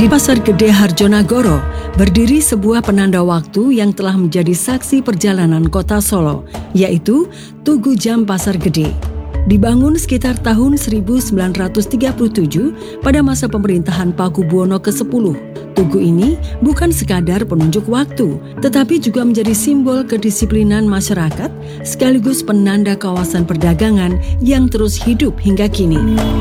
Di Pasar Gede Harjonagoro, berdiri sebuah penanda waktu yang telah menjadi saksi perjalanan kota Solo, yaitu Tugu Jam Pasar Gede. Dibangun sekitar tahun 1937 pada masa pemerintahan Pakubuwono ke-10. Tugu ini bukan sekadar penunjuk waktu, tetapi juga menjadi simbol kedisiplinan masyarakat sekaligus penanda kawasan perdagangan yang terus hidup hingga kini.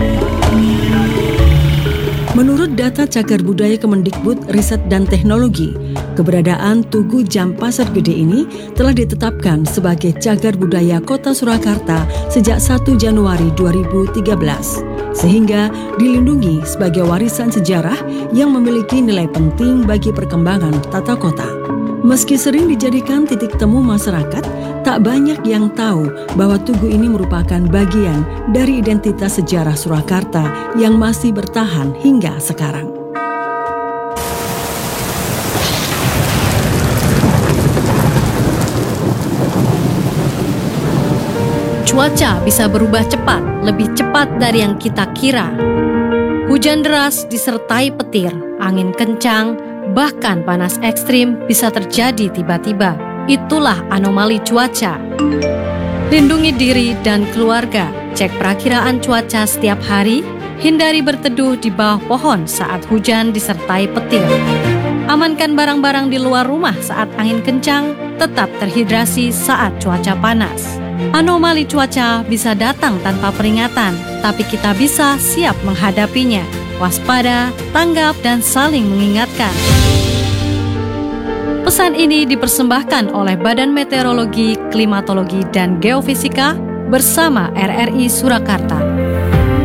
Menurut data Cagar Budaya Kemendikbud Riset dan Teknologi, keberadaan Tugu Jam Pasar Gede ini telah ditetapkan sebagai Cagar Budaya Kota Surakarta sejak 1 Januari 2013, sehingga dilindungi sebagai warisan sejarah yang memiliki nilai penting bagi perkembangan tata kota. Meski sering dijadikan titik temu masyarakat, tak banyak yang tahu bahwa tugu ini merupakan bagian dari identitas sejarah Surakarta yang masih bertahan hingga sekarang. Cuaca bisa berubah cepat, lebih cepat dari yang kita kira. Hujan deras disertai petir, angin kencang, bahkan panas ekstrim bisa terjadi tiba-tiba. Itulah anomali cuaca. Lindungi diri dan keluarga, cek perakiraan cuaca setiap hari, hindari berteduh di bawah pohon saat hujan disertai petir. Amankan barang-barang di luar rumah saat angin kencang, tetap terhidrasi saat cuaca panas. Anomali cuaca bisa datang tanpa peringatan, tapi kita bisa siap menghadapinya. Waspada, tanggap, dan saling mengingatkan. Pesan ini dipersembahkan oleh Badan Meteorologi, Klimatologi, dan Geofisika bersama RRI Surakarta.